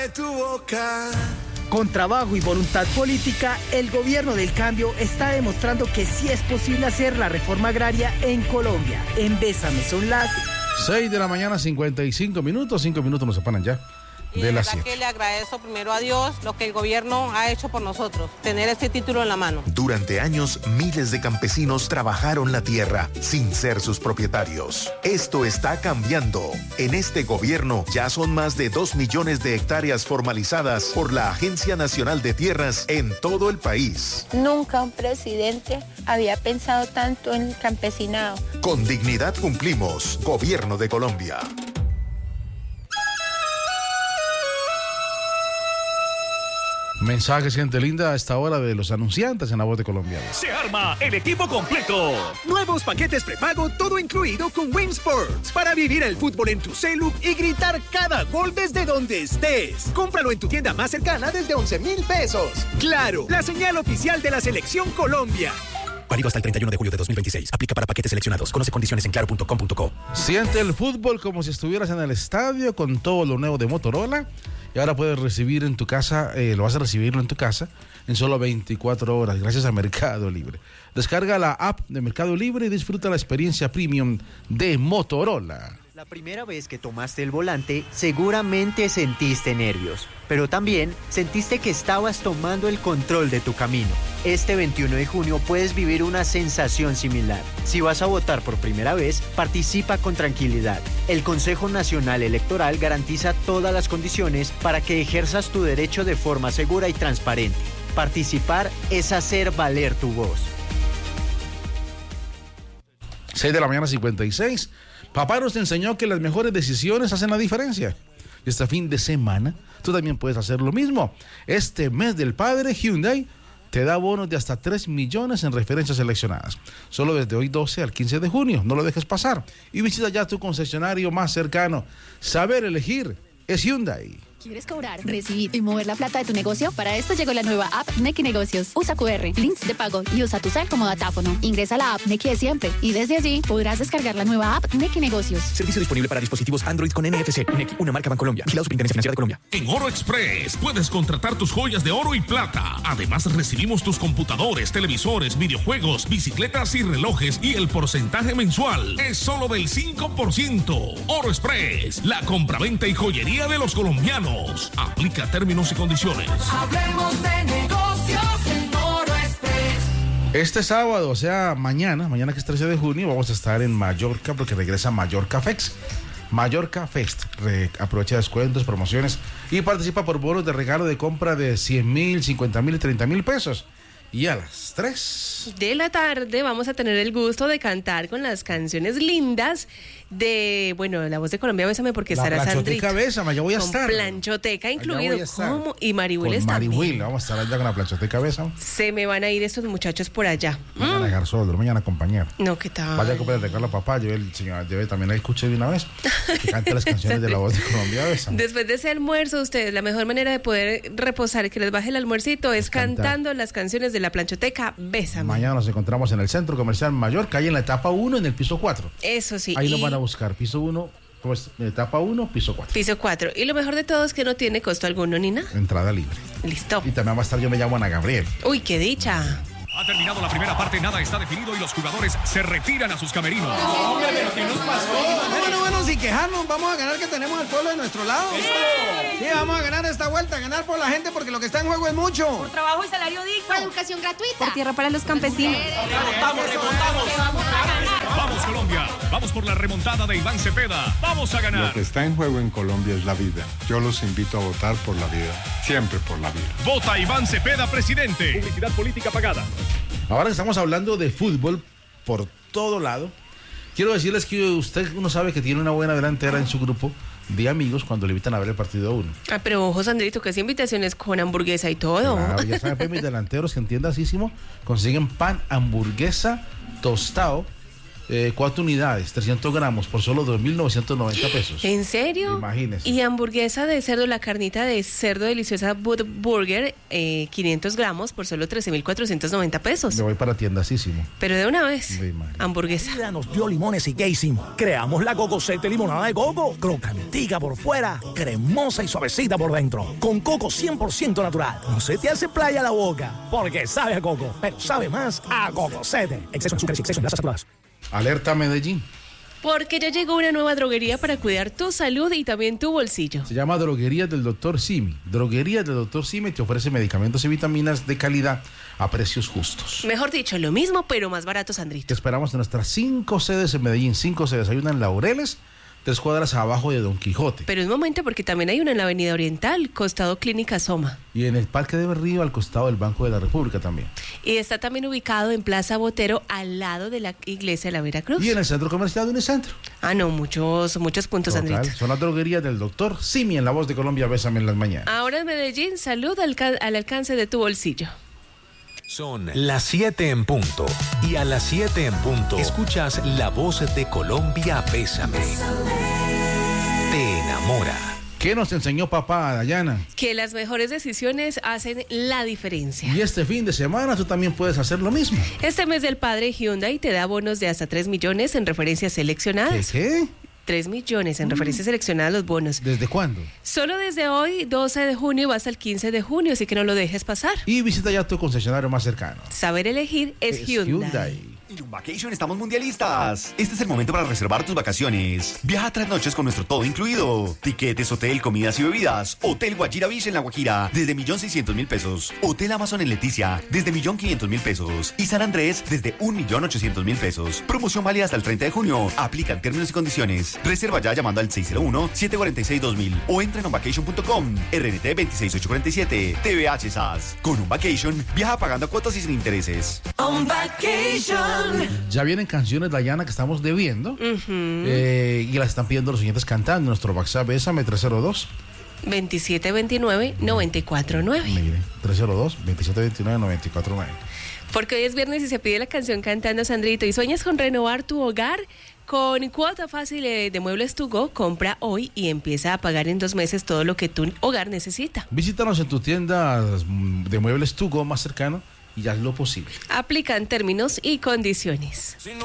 Con trabajo y voluntad política, el gobierno del cambio está demostrando que sí es posible hacer la reforma agraria en Colombia. En Bésame son las 6 de la mañana, 55 minutos, 5 minutos nos separan ya de las 7. Que le agradezco primero a Dios lo que el gobierno ha hecho por nosotros, tener este título en la mano. Durante años, miles de campesinos trabajaron la tierra sin ser sus propietarios. Esto está cambiando. En este gobierno ya son más de 2 millones de hectáreas formalizadas por la Agencia Nacional de Tierras en todo el país. Nunca un presidente había pensado tanto en el campesinado. Con dignidad cumplimos. Gobierno de Colombia. Mensajes, gente linda, a esta hora de los anunciantes en La Voz de Colombia. Se arma el equipo completo. Nuevos paquetes prepago, todo incluido con Win Sports. Para vivir el fútbol en tu celu y gritar cada gol desde donde estés. Cómpralo en tu tienda más cercana desde 11,000 pesos. Claro, la señal oficial de la Selección Colombia. Válido hasta el 31 de julio de 2026. Aplica para paquetes seleccionados. Conoce condiciones en claro.com.co. Siente el fútbol como si estuvieras en el estadio con todo lo nuevo de Motorola. Y ahora puedes recibir en tu casa, lo vas a recibirlo en tu casa en solo 24 horas, gracias a Mercado Libre. Descarga la app de Mercado Libre y disfruta la experiencia premium de Motorola. La primera vez que tomaste el volante, seguramente sentiste nervios, pero también sentiste que estabas tomando el control de tu camino. Este 21 de junio puedes vivir una sensación similar. Si vas a votar por primera vez, participa con tranquilidad. El Consejo Nacional Electoral garantiza todas las condiciones para que ejerzas tu derecho de forma segura y transparente. Participar es hacer valer tu voz. 6 de la mañana, 56. Papá nos enseñó que las mejores decisiones hacen la diferencia. Este fin de semana, tú también puedes hacer lo mismo. Este mes del padre, Hyundai te da bonos de hasta 3 millones en referencias seleccionadas. Solo desde hoy 12 al 15 de junio. No lo dejes pasar. Y visita ya tu concesionario más cercano. Saber elegir es Hyundai. ¿Quieres cobrar, recibir y mover la plata de tu negocio? Para esto llegó la nueva app Nequi Negocios. Usa QR, links de pago y usa tu cel como datáfono. Ingresa a la app Nequi de siempre y desde allí podrás descargar la nueva app Nequi Negocios. Servicio disponible para dispositivos Android con NFC. Nequi, una marca Bancolombia. Vigilado Superintendencia Financiera de Colombia. En Oro Express puedes contratar tus joyas de oro y plata. Además recibimos tus computadores, televisores, videojuegos, bicicletas y relojes y el porcentaje mensual es solo del 5%. Oro Express, la compraventa y joyería de los colombianos. Aplica términos y condiciones. Hablemos de negocios en Oro Express. Este sábado, o sea, mañana que es 13 de junio, vamos a estar en Mallorca porque regresa Mallorca Fest. Mallorca Fest. Aprovecha descuentos, promociones y participa por bonos de regalo de compra de 100,000, 50,000 y 30,000 pesos. Y a las 3 de la tarde vamos a tener el gusto de cantar con las canciones lindas de, bueno, La Voz de Colombia, Bésame, porque estará Sandrita. La Bésame, yo voy a estar. Con Planchoteca incluido. ¿Cómo? Y Marihuiles también. Marihuil, vamos a estar allá con la Planchoteca Bésame. Se me van a ir estos muchachos por allá. Mañana dejar solo, mañana acompañar. No, ¿qué tal? Vaya a comprar el regalo a papá, lleve también el escuche de una vez. Que cante las canciones de La Voz de Colombia, Bésame. Después de ese almuerzo, ustedes, la mejor manera de poder reposar y que les baje el almuercito es cantando las canciones de la Planchoteca Bésame. Mañana nos encontramos en el Centro Comercial Mallorca, ahí en la etapa 1, en el piso 4. Eso sí. Ahí nos van a buscar, piso 1, pues etapa 1, piso 4. Piso 4. Y lo mejor de todo es que no tiene costo alguno ni nada. Entrada libre. Listo. Y también va a estar Yo Me Llamo Ana Gabriel. Uy, qué dicha. Ha terminado la primera parte, nada está definido y los jugadores se retiran a sus camerinos. No, hombre, pero ¿qué nos pasó? Bueno, sin quejarnos, vamos a ganar, que tenemos al pueblo de nuestro lado. Sí, vamos a ganar esta vuelta, ganar por la gente porque lo que está en juego es mucho. Por trabajo y salario digno. Por educación gratuita. Por tierra para los campesinos. Remontamos. Vamos Colombia, vamos por la remontada de Iván Cepeda. Vamos a ganar. Lo que está en juego en Colombia es la vida. Yo los invito a votar por la vida. Siempre por la vida. Vota Iván Cepeda, presidente. Publicidad política pagada. Ahora que estamos hablando de fútbol por todo lado, quiero decirles que uno sabe que tiene una buena delantera en su grupo de amigos cuando le invitan a ver el partido a uno. Ah, pero ojo, Sandrito, que es invitaciones con hamburguesa y todo. Claro, ya saben, mis delanteros que entiendasísimo consiguen pan, hamburguesa, tostado, 4 unidades, 300 gramos, por solo 2.990 pesos. ¿En serio? Imagínese. Y hamburguesa de cerdo, la carnita de cerdo deliciosa Bud Burger, 500 gramos, por solo 13.490 pesos. Me voy para tiendasísimo. Pero de una vez, hamburguesa. La nos dio limones y ¿qué hicimos? Creamos la Cocosete limonada de coco, crocantica por fuera, cremosa y suavecita por dentro, con coco 100% natural. No se te hace playa la boca, porque sabe a coco, pero sabe más a Cocosete. Exceso en azúcar y exceso en grasas saturadas. Alerta Medellín. Porque ya llegó una nueva droguería para cuidar tu salud y también tu bolsillo. Se llama Droguerías del Dr. Simi. Droguerías del Dr. Simi te ofrece medicamentos y vitaminas de calidad a precios justos. Mejor dicho, lo mismo, pero más barato, Sandrito. Te esperamos en nuestras 5 sedes en Medellín. 5 sedes. Hay una en Laureles, 3 cuadras abajo de Don Quijote. Pero un momento, porque también hay una en la Avenida Oriental, costado Clínica Soma. Y en el Parque de Berrío, al costado del Banco de la República también. Y está también ubicado en Plaza Botero, al lado de la iglesia de la Veracruz. Y en el centro comercial de Unicentro. Ah, no, muchos puntos, Total, Sandrito. son las droguerías del Dr. Simi en La Voz de Colombia. Bésame en las mañanas. Ahora en Medellín, salud al alcance de tu bolsillo. Son las 7 en punto. Y a las 7 en punto escuchas La Voz de Colombia. Bésame. Te enamora. ¿Qué nos enseñó papá, Dayana? Que las mejores decisiones hacen la diferencia. Y este fin de semana tú también puedes hacer lo mismo. Este mes del padre, Hyundai te da bonos de hasta 3 millones en referencias seleccionadas. ¿Qué? 3 millones en referencias seleccionadas los bonos. ¿Desde cuándo? Solo desde hoy, 12 de junio, vas al 15 de junio, así que no lo dejes pasar. Y visita ya tu concesionario más cercano. Saber elegir es Hyundai. En Vacation estamos mundialistas. Este es el momento para reservar tus vacaciones. Viaja 3 noches con nuestro todo incluido. Tiquetes, hotel, comidas y bebidas. Hotel Guajira Beach en La Guajira, desde 1.600.000 pesos. Hotel Amazon en Leticia, desde 1.500.000 pesos. Y San Andrés, desde 1.800.000 pesos. Promoción válida hasta el 30 de junio. Aplican términos y condiciones. Reserva ya llamando al 601-746-2000 o entra en onvacation.com. RNT 26847. TVH SAS. Con Vacation, viaja pagando cuotas y sin intereses. On Vacation. Ya vienen canciones, Dayana, que estamos debiendo. Y las están pidiendo los siguientes cantantes. Nuestro WhatsApp, Bésame 302 2729-949. Mire, 302-2729-949. Porque hoy es viernes y se pide la canción cantando, Sandrito. ¿Y sueñas con renovar tu hogar? Con cuota fácil de Muebles To Go, compra hoy y empieza a pagar en 2 meses todo lo que tu hogar necesita. Visítanos en tu tienda de Muebles To Go más cercano y haz lo posible. Aplican términos y condiciones.